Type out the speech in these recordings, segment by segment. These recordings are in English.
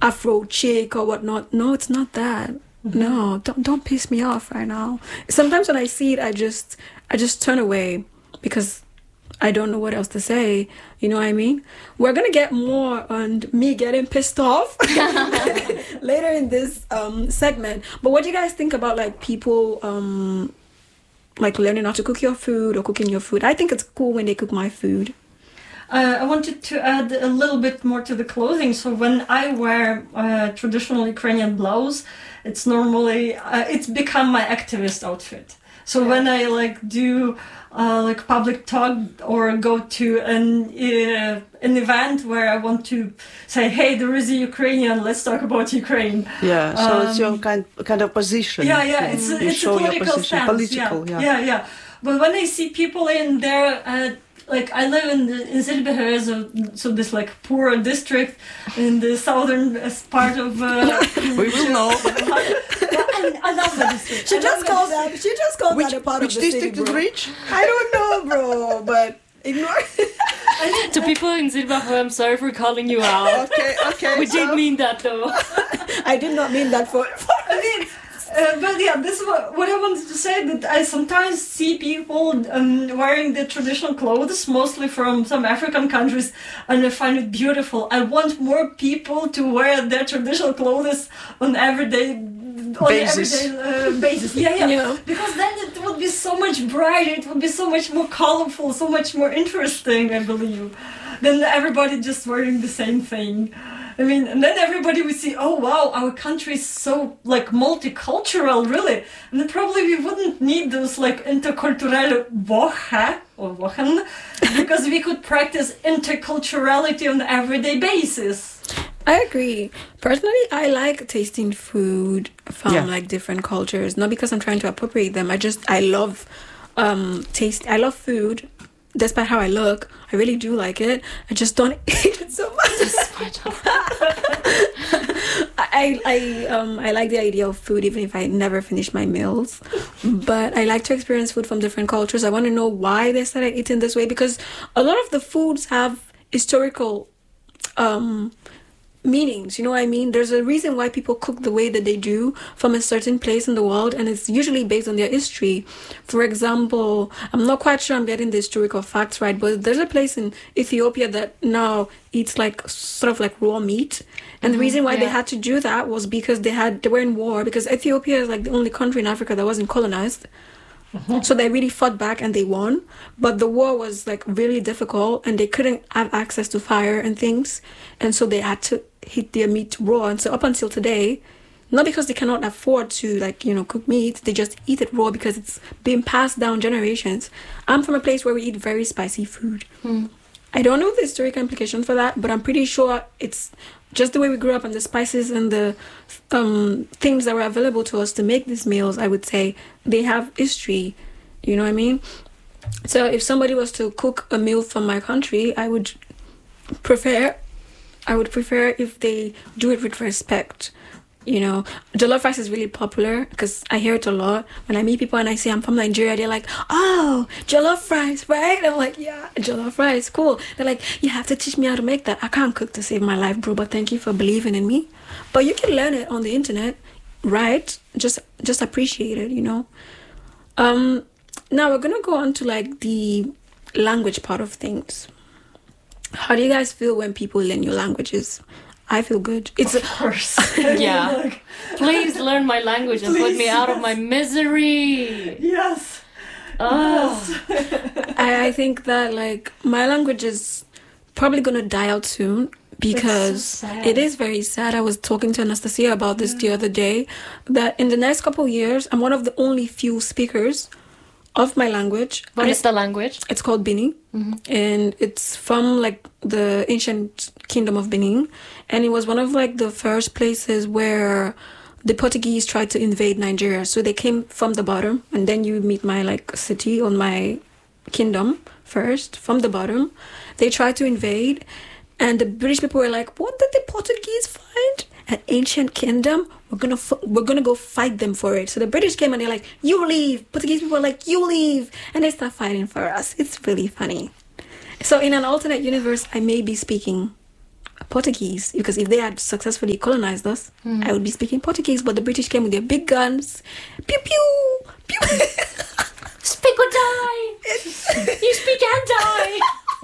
Afro chick or whatnot. No, it's not that. No, don't piss me off right now. Sometimes when I see it, I just turn away because I don't know what else to say. You know what I mean? We're gonna get more on me getting pissed off later in this segment. But what do you guys think about like people like learning how to cook your food or cooking your food? I think it's cool when they cook my food. I wanted to add a little bit more to the clothing. So when I wear traditional Ukrainian blouse, it's normally it's become my activist outfit. So when I like do like public talk or go to an event where I want to say, hey, there is a Ukrainian, let's talk about Ukraine. Yeah, so it's your kind of position. Yeah, it's a political stance. Political, yeah. But when I see people in there, like I live in Zilbeherez, so this like poor district in the southern part of. We will know. I love the district. She just called that a part of the city, district is rich? I don't know, bro, but ignore. To people in Zilbeherez, I'm sorry for calling you out. Okay. We didn't mean that though. I did not mean that for. I mean. But yeah, this is what I wanted to say, that I sometimes see people wearing the traditional clothes, mostly from some African countries, and I find it beautiful. I want more people to wear their traditional clothes on everyday basis. Yeah. Because then it would be so much brighter, it would be so much more colorful, so much more interesting, I believe, than everybody just wearing the same thing. I mean, and then everybody would see, oh wow, our country is so like multicultural, really. And then probably we wouldn't need those like intercultural Woche or Wochen, because we could practice interculturality on an everyday basis. I agree. Personally, I like tasting food from like different cultures, not because I'm trying to appropriate them. I love taste. I love food. Despite how I look, I really do like it. I just don't eat it so much. I like the idea of food, even if I never finish my meals. But I like to experience food from different cultures. I want to know why they started eating this way, because a lot of the foods have historical meanings, you know what I mean? There's a reason why people cook the way that they do from a certain place in the world, and it's usually based on their history. For example, I'm not quite sure I'm getting the historical facts right, but there's a place in Ethiopia that now eats like sort of like raw meat, and the reason why they had to do that was because they were in war, because Ethiopia is like the only country in Africa that wasn't colonized. So they really fought back and they won, but the war was like really difficult and they couldn't have access to fire and things, and so they had to heat their meat raw. And so up until today, not because they cannot afford to like, you know, cook meat, they just eat it raw because it's been passed down generations. I'm from a place where we eat very spicy food. I don't know the historical implication for that, but I'm pretty sure it's just the way we grew up, and the spices and the things that were available to us to make these meals, I would say they have history, you know what I mean? So if somebody was to cook a meal from my country, I would prefer if they do it with respect. You know, jollof rice is really popular because I hear it a lot. When I meet people and I say I'm from Nigeria, they're like, oh, jollof rice, right? I'm like, yeah, jollof rice, cool. They're like, you have to teach me how to make that. I can't cook to save my life, bro, but thank you for believing in me. But you can learn it on the internet, right? Just appreciate it, you know? Now we're going to go on to like the language part of things. How do you guys feel when people learn your languages? I feel good. Of course. Yeah. Please learn my language and put me out of my misery. Yes. Oh. Yes. I think that like my language is probably going to die out soon because so it is very sad. I was talking to Anastasia about this the other day, that in the next couple of years, I'm one of the only few speakers of my language. What is the language? It's called Bini, and it's from like the ancient kingdom of Benin, and it was one of like the first places where the Portuguese tried to invade Nigeria. So they came from the bottom, and then you meet my like city on my kingdom first from the bottom. They tried to invade, and the British people were like, "What did the Portuguese find? An ancient kingdom? We're gonna go fight them for it." So the British came and they're like, "You leave." Portuguese people were like, "You leave," and they start fighting for us. It's really funny. So in an alternate universe, I may be speaking Portuguese, because if they had successfully colonized us, I would be speaking Portuguese. But the British came with their big guns, pew pew pew. Speak or die. You speak and die.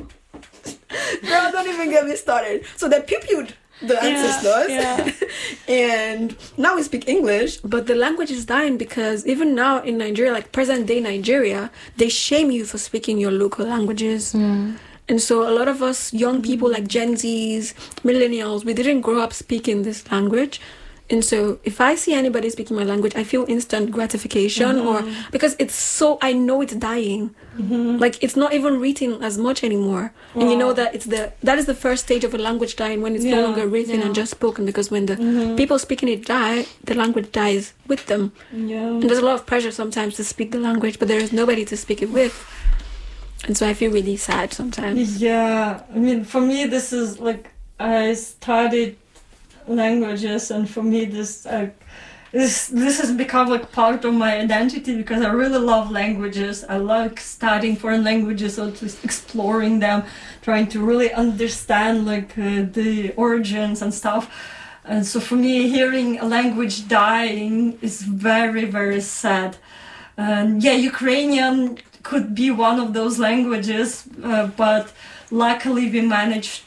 Girl, don't even get me started. So they pew-pewed the ancestors. Yeah. And now we speak English, but the language is dying because even now in Nigeria, like present day Nigeria, they shame you for speaking your local languages. And so a lot of us young people like Gen Zs, millennials, we didn't grow up speaking this language. And so if I see anybody speaking my language, I feel instant gratification or because it's so, I know it's dying. Like it's not even written as much anymore. And you know that that is the first stage of a language dying when it's no longer written and just spoken, because when the people speaking it die, the language dies with them. And there's a lot of pressure sometimes to speak the language, but there is nobody to speak it with. And so I feel really sad sometimes. Yeah, I mean, for me, this is like, I studied languages, and for me this has become like part of my identity, because I really love languages. I like studying foreign languages, or just exploring them, trying to really understand like the origins and stuff. And so for me, hearing a language dying is very, very sad. And Ukrainian could be one of those languages, but luckily we managed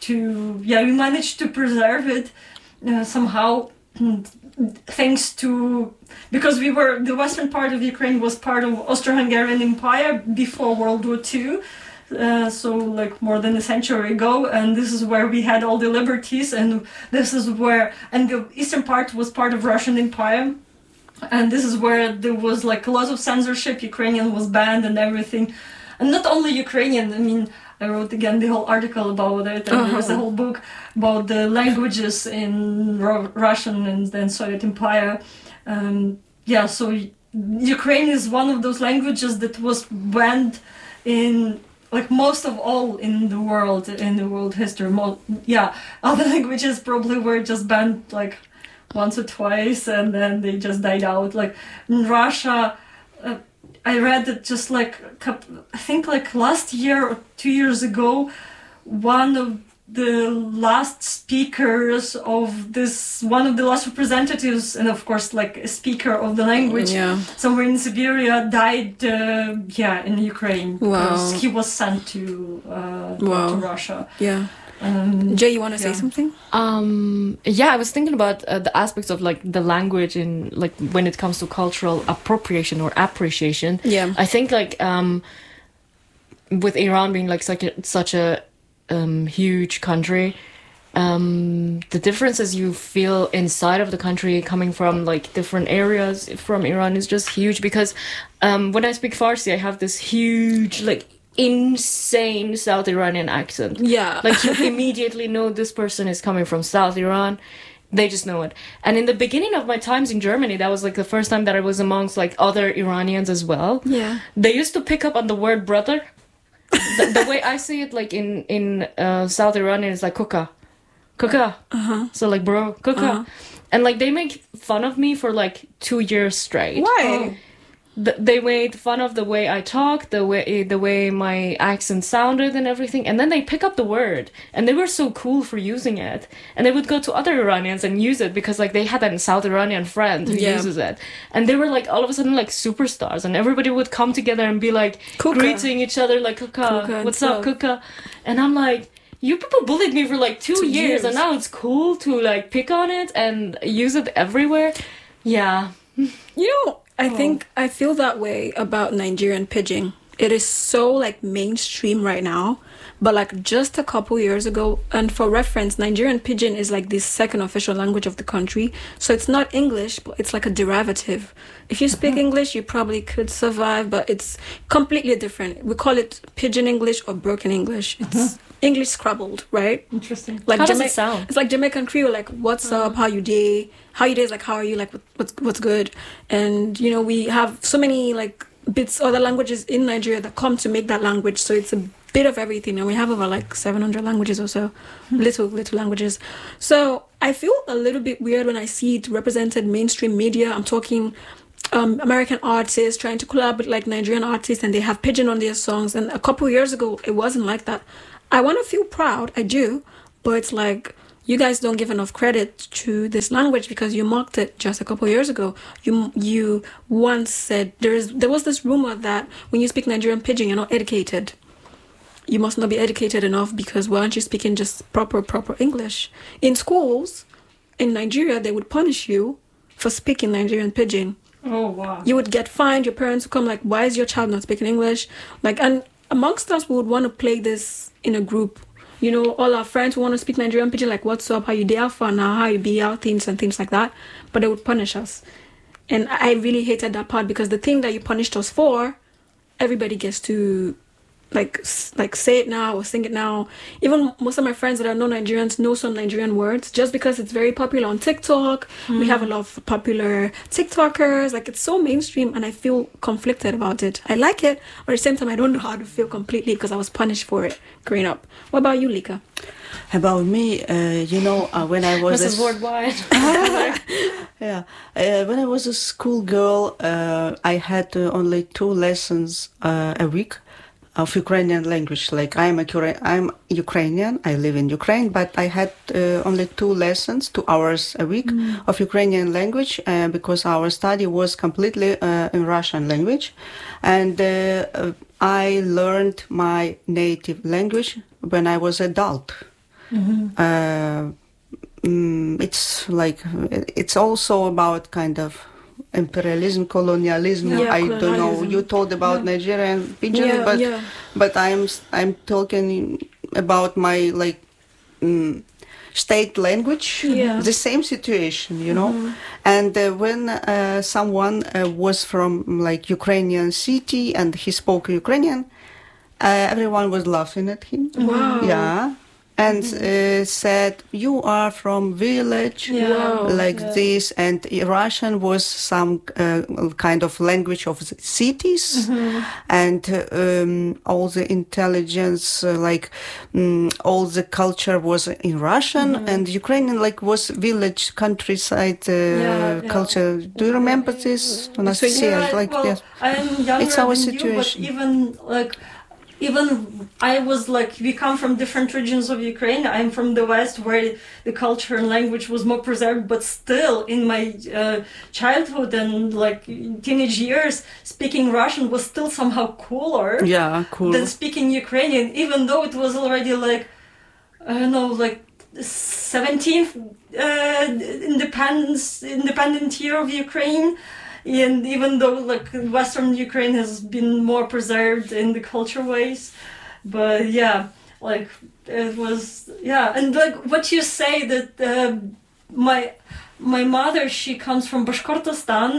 to preserve it somehow, thanks to, because the western part of Ukraine was part of Austro-Hungarian Empire before World War II, so like more than a century ago, and this is where we had all the liberties, and this is where, and the eastern part was part of Russian Empire. And this is where there was like a lot of censorship. Ukrainian was banned and everything. And not only Ukrainian, I mean, I wrote again the whole article about it, and there was a whole book about the languages in Russian and then Soviet Empire. So Ukraine is one of those languages that was banned in like most of all in the world history. Other languages probably were just banned like once or twice, and then they just died out. Like in Russia, I read that just like I think like last year or 2 years ago, one of the last speakers of this, one of the last representatives, and of course like a speaker of the language somewhere in Siberia died in Ukraine because he was sent to Russia. Jay, you want to say something? I was thinking about the aspects of like the language in like when it comes to cultural appropriation or appreciation. I think like with Iran being like such a huge country, the differences you feel inside of the country coming from like different areas from Iran is just huge, because when I speak Farsi, I have this huge like insane South Iranian accent. Like you immediately know this person is coming from South Iran. They just know it. And in the beginning of my times in Germany, that was like the first time that I was amongst like other Iranians as well. They used to pick up on the word brother. The way I see it, like in South Iranian, is like kuka. So like bro, kuka. And like they make fun of me for like 2 years straight. Why? They made fun of the way I talked, the way my accent sounded and everything, and then they pick up the word, and they were so cool for using it, and they would go to other Iranians and use it because like they had a South Iranian friend who uses it, and they were like all of a sudden like superstars, and everybody would come together and be like greeting each other like kuka, what's up kuka, and I'm like, you people bullied me for like 2 years, and now it's cool to like pick on it and use it everywhere. I think I feel that way about Nigerian pidgin. It is so like mainstream right now, but like just a couple years ago, and for reference, Nigerian pidgin is like the second official language of the country. So it's not English, but it's like a derivative. If you speak English, you probably could survive, but it's completely different. We call it pidgin English or broken English. It's English scrabbled, right? Interesting. Like how does it sound? It's like Jamaican Creole, like what's up, how you day? How you day is like how are you, like what's good? And you know, we have so many like bits other languages in Nigeria that come to make that language, so it's a bit of everything, and we have over like 700 languages or so, little languages. So I feel a little bit weird when I see it represented mainstream media. I'm talking American artists trying to collab with like Nigerian artists, and they have pidgin on their songs, and a couple years ago it wasn't like that. I want to feel proud, I do, but it's like you guys don't give enough credit to this language because you mocked it just a couple of years ago. You once said there was this rumor that when you speak Nigerian Pidgin, you're not educated. You must not be educated enough because why aren't you speaking just proper English? In schools in Nigeria, they would punish you for speaking Nigerian Pidgin. Oh, wow. You would get fined. Your parents would come like, why is your child not speaking English? Like, and amongst us, we would want to play this in a group. You know, all our friends who want to speak Nigerian Pidgin, like, what's up, how you day, how now, how you be, how things and things like that. But they would punish us. And I really hated that part because the thing that you punished us for, everybody gets to like say it now or sing it now. Even most of my friends that are non-Nigerians know some Nigerian words just because it's very popular on TikTok. We have a lot of popular TikTokers. Like, it's so mainstream and I feel conflicted about it. I like it, but at the same time I don't know how to feel completely because I was punished for it growing up. What about you, Lika? About me, when I was Mrs. Worldwide. When I was a schoolgirl, I had only 2 lessons a week of Ukrainian language. Like, I'm Ukrainian, I live in Ukraine, but I had only 2 lessons, 2 hours a week of Ukrainian language because our study was completely in Russian language. And I learned my native language when I was adult. It's also about kind of imperialism, colonialism. Don't know. You told about Nigerian Pidgin, but I'm talking about my state language. The same situation, you know. And when someone was from like Ukrainian city and he spoke Ukrainian, everyone was laughing at him. Wow. Yeah. And said, you are from village, this. And Russian was some kind of language of the cities. And all the intelligence, all the culture was in Russian. And Ukrainian was village, countryside culture. Do you remember this? Yes. I'm younger it's our than situation. You, but even I was we come from different regions of Ukraine. I'm from the West, where the culture and language was more preserved, but still in my childhood and teenage years, speaking Russian was still somehow cooler than speaking Ukrainian, even though it was already 17th independent year of Ukraine. And even though Western Ukraine has been more preserved in the culture ways, but it was and what you say that my mother, she comes from Bashkortostan.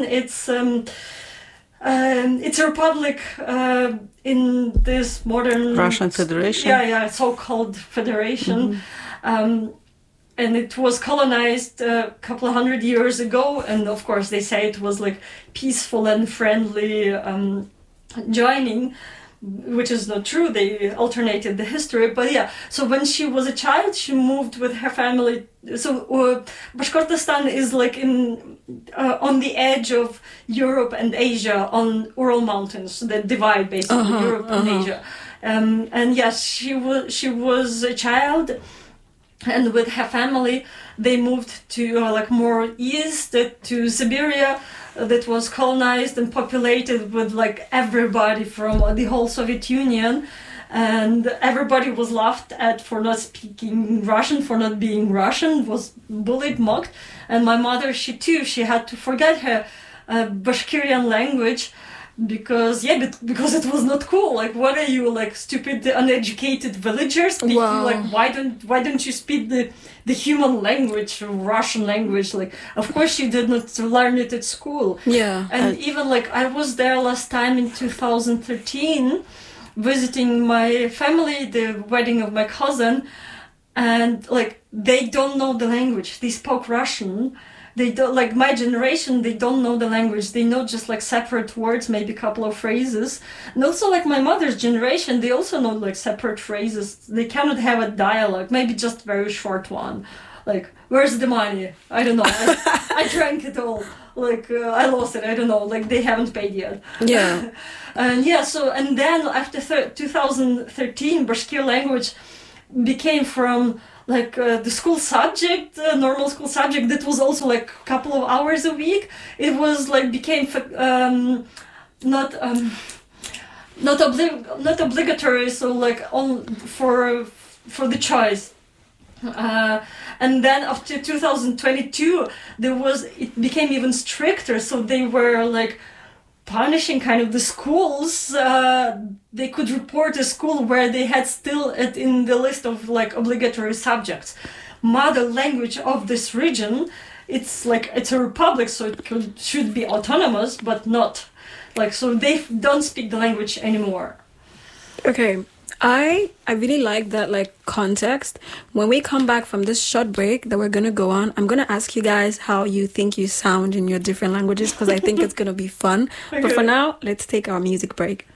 It's a republic in this modern Russian Federation. So-called federation. And it was colonized a couple of 100 years ago, and of course they say it was peaceful and friendly joining, which is not true. They alternated the history, but so when she was a child, she moved with her family. So Bashkortostan is on the edge of Europe and Asia, on Ural Mountains that divide basically Europe and Asia. And yes, she was a child. And with her family, they moved to more east, to Siberia, that was colonized and populated with everybody from the whole Soviet Union. And everybody was laughed at for not speaking Russian, for not being Russian, was bullied, mocked. And my mother, she had to forget her Bashkirian language, because it was not cool. What are you, stupid uneducated villagers speaking? Why don't you speak the human language, Russian language? Of course she did not learn it at school. And even I was there last time in 2013 visiting my family, the wedding of my cousin, and they don't know the language. They spoke Russian. They don't, my generation, they don't know the language. They know just separate words, maybe a couple of phrases. And also my mother's generation, they also know separate phrases. They cannot have a dialogue, maybe just a very short one. Where's the money? I don't know. I drank it all. I lost it. I don't know. They haven't paid yet. Yeah. And then after 2013, Bashkir language became from like the school subject, normal school subject, that was also like a couple of hours a week. It was like became not obligatory, so like on for the choice. And then after 2022, it became even stricter. So they were like punishing kind of the schools. They could report a school where they had still it in the list of like obligatory subjects. Mother language of this region, it's a republic, so it should be autonomous, but not. Like, so they don't speak the language anymore. Okay. I really like that like context. When we come back from this short break that we're going to go on, I'm going to ask you guys how you think you sound in your different languages, because I think it's going to be fun. Okay. But for now, let's take our music break.